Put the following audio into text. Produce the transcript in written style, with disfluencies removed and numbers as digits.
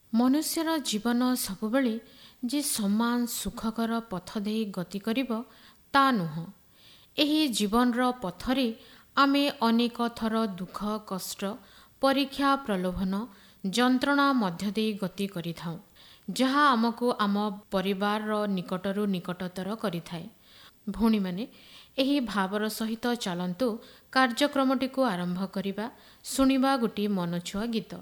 ମନୁଷ୍ୟର ଜୀବନ ସବୁବେଳେ ଯେ ସମାନ ସୁଖକର ପଥ ଦେଇ ଗତି କରିବ ତା ନୁହଁ। ଏହି ଜୀବନର ପଥରେ ଆମେ ଅନେକ ଥର ଦୁଃଖ, କଷ୍ଟ, ପରୀକ୍ଷା, ପ୍ରଲୋଭନ, ଯନ୍ତ୍ରଣା ମଧ୍ୟ ଦେଇ ଗତି କରିଥାଉ, ଯାହା ଆମକୁ ଆମ ପରିବାରର ନିକଟରୁ ନିକଟତର କରିଥାଏ। ଭଉଣୀମାନେ, ଏହି ଭାବର ସହିତ ଚାଲନ୍ତୁ କାର୍ଯ୍ୟକ୍ରମଟିକୁ ଆରମ୍ଭ କରିବା। ଶୁଣିବା ଗୋଟିଏ ମନଛୁଆ ଗୀତ।